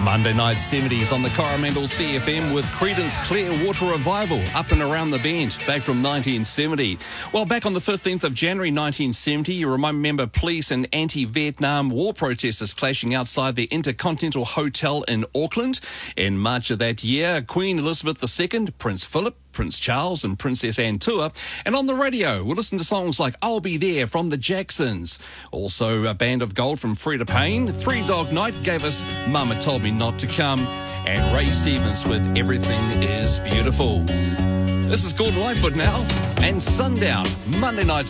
Monday night 70s on the Coromandel CFM with Creedence Clearwater Revival, Up and Around the Bend, back from 1970. Well, back on the 15th of January 1970, you remember police and anti-Vietnam War protesters clashing outside the Intercontinental Hotel in Auckland. In March of that year, Queen Elizabeth II, Prince Philip, Prince Charles and Princess Anne tour. And on the radio, we'll listen to songs like I'll Be There from the Jacksons. Also, a Band of Gold from Freda Payne. Three Dog Night gave us Mama Told Me Not to Come. And Ray Stevens with Everything is Beautiful. This is Gordon Lightfoot now. And Sundown, Monday night